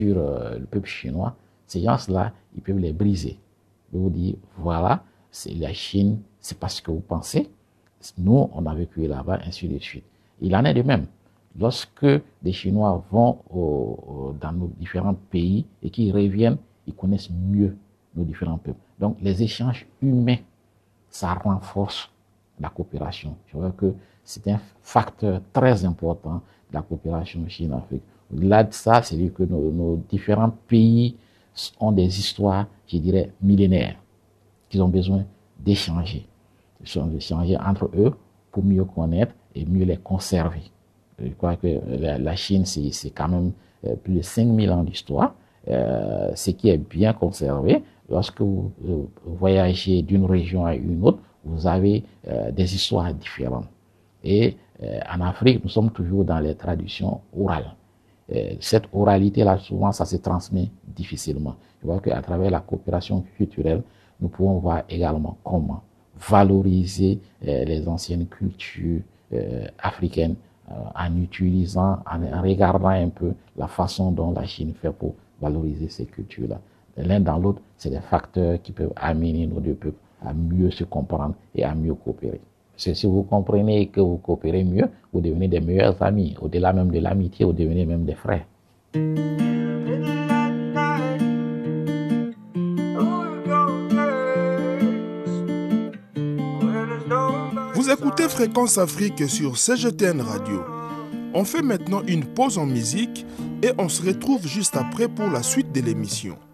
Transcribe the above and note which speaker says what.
Speaker 1: sur le peuple chinois, ces gens-là, ils peuvent les briser. Ils vous dire, voilà, c'est la Chine, c'est pas ce que vous pensez. Nous, on a vécu là-bas, ainsi de suite. Il en est de même. Lorsque des Chinois vont dans nos différents pays et qu'ils reviennent, ils connaissent mieux nos différents peuples. Donc, les échanges humains, ça renforce la coopération. Je vois que c'est un facteur très important de la coopération Chine-Afrique. Au-delà de ça, c'est dire que nos différents pays ont des histoires, je dirais, millénaires, qu'ils ont besoin d'échanger. D'échanger entre eux pour mieux connaître et mieux les conserver. Je crois que la Chine, c'est quand même plus de 5000 ans d'histoire, ce qui est bien conservé. Lorsque vous voyagez d'une région à une autre, vous avez des histoires différentes. Et en Afrique, nous sommes toujours dans les traditions orales. Cette oralité-là, souvent, ça se transmet difficilement. Je vois qu'à travers la coopération culturelle, nous pouvons voir également comment valoriser les anciennes cultures africaines en utilisant, en regardant un peu la façon dont la Chine fait pour valoriser ces cultures-là. L'un dans l'autre, c'est des facteurs qui peuvent amener nos deux peuples à mieux se comprendre et à mieux coopérer. Parce que si vous comprenez et que vous coopérez mieux, vous devenez des meilleurs amis. Au-delà même de l'amitié, vous devenez même des frères.
Speaker 2: Vous écoutez Fréquence Afrique sur CGTN Radio. On fait maintenant une pause en musique et on se retrouve juste après pour la suite de l'émission.